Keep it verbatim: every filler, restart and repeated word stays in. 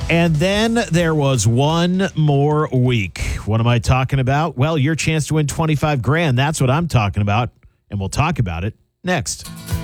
And then there was one more week. What am I talking about? Well, your chance to win twenty-five grand. That's what I'm talking about. And we'll talk about it next.